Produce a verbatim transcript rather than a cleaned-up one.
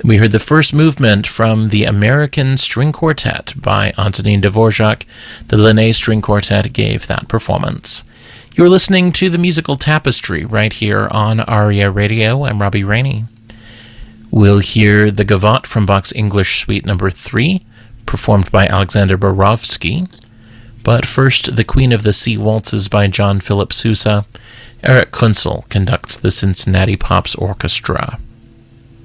We heard the first movement from the American String Quartet by Antonin Dvorak. The Linné String Quartet gave that performance. You're listening to the Musical Tapestry right here on Aria Radio. I'm Robbie Rainey. We'll hear the Gavotte from Bach's English Suite Number three, performed by Alexander Borovsky. But first, the Queen of the Sea Waltzes by John Philip Sousa. Eric Kunzel conducts the Cincinnati Pops Orchestra.